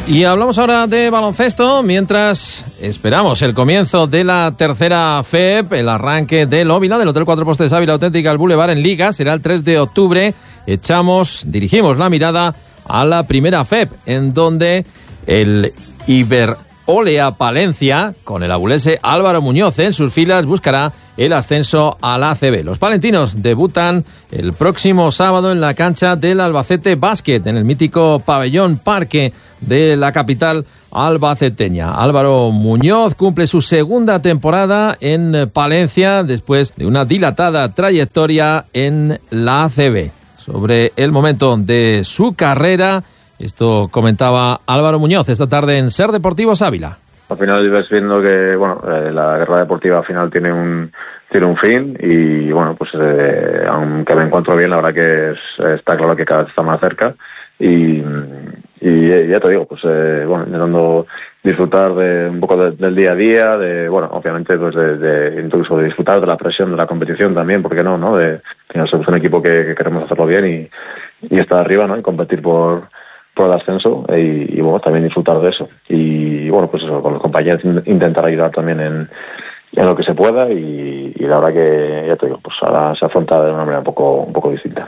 Y hablamos ahora de baloncesto, mientras esperamos el comienzo de la tercera FEP, el arranque del Óvila, del Hotel Cuatro Postes Ávila Auténtica al Boulevard en Liga, será el 3 de octubre. Dirigimos la mirada a la primera FEP, en donde el Iberolea Palencia, con el abulense Álvaro Muñoz en sus filas, buscará el ascenso a la ACB. Los palentinos debutan el próximo sábado en la cancha del Albacete Basket, en el mítico pabellón Parque de la capital albaceteña. Álvaro Muñoz cumple su segunda temporada en Palencia después de una dilatada trayectoria en la ACB. Sobre el momento de su carrera, esto comentaba Álvaro Muñoz esta tarde en Ser Deportivos Ávila. Al final ves viendo que la guerra deportiva al final tiene un fin y pues aunque me encuentro bien, la verdad que está claro que cada vez está más cerca y ya te digo, intentando disfrutar de un poco del día a día, obviamente incluso de disfrutar de la presión de la competición también, porque no, de final somos un equipo que queremos hacerlo bien y estar arriba, ¿no? Y competir por el ascenso y también disfrutar de eso y con los compañeros intentar ayudar también en lo que se pueda y la verdad que ya te digo, ahora se afronta de una manera un poco distinta.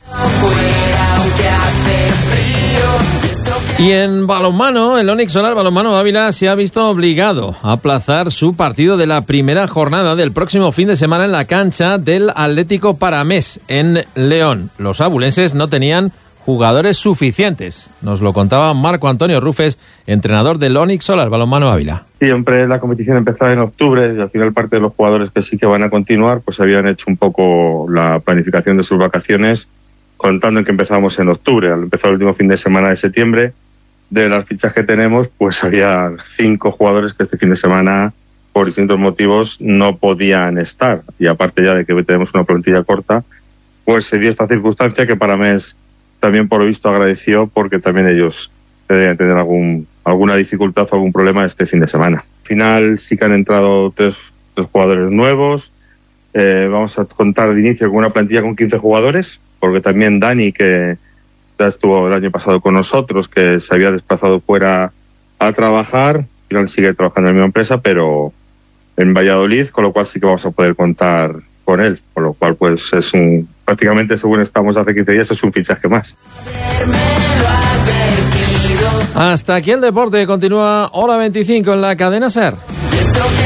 Y en balonmano, el Onix Solar Balonmano Ávila se ha visto obligado a aplazar su partido de la primera jornada del próximo fin de semana en la cancha del Atlético Paramés en León. Los abulenses no tenían jugadores suficientes. Nos lo contaba Marco Antonio Rufes, entrenador del Onix Solar Balonmano Ávila. Siempre la competición empezaba en octubre y al final parte de los jugadores que sí que van a continuar pues habían hecho un poco la planificación de sus vacaciones contando en que empezamos en octubre. Al empezar el último fin de semana de septiembre, de las fichas que tenemos, pues había 5 jugadores que este fin de semana por distintos motivos no podían estar. Y aparte ya de que tenemos una plantilla corta, pues se dio esta circunstancia que Paramés también por lo visto agradeció porque también ellos deben tener alguna dificultad o algún problema este fin de semana. Al final sí que han entrado tres jugadores nuevos. Vamos a contar de inicio con una plantilla con 15 jugadores, porque también Dani, que ya estuvo el año pasado con nosotros, que se había desplazado fuera a trabajar, al final sigue trabajando en la misma empresa, pero en Valladolid, con lo cual sí que vamos a poder contar con él, con lo cual pues es prácticamente según estamos hace 15 días, es un fichaje más. Hasta aquí el deporte, continúa Hora 25 en la cadena SER.